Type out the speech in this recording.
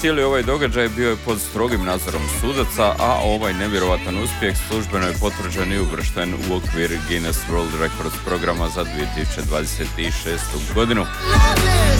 cijeli ovaj događaj bio je pod strogim nadzorom sudaca, a ovaj nevjerovatan uspjeh službeno je potvrđen i uvršten u okvir Guinness World Records programa za 2026. godinu.